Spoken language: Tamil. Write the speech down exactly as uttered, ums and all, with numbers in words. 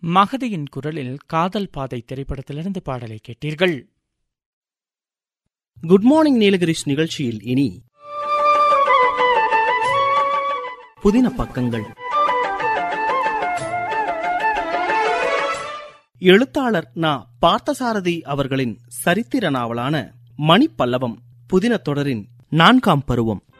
மகதியின் குரலில் காதல் பாதை திரைப்படத்திலிருந்து பாடலை கேட்டீர்கள். குட் மார்னிங் நீலகிரிஸ் நிகழ்ச்சியில் இனி புதின பக்கங்கள். எழுத்தாளர் நா பார்த்தசாரதி அவர்களின் சரித்திர நாவலான மணிப்பல்லவம் புதின தொடரின் நான்காம் பருவம்.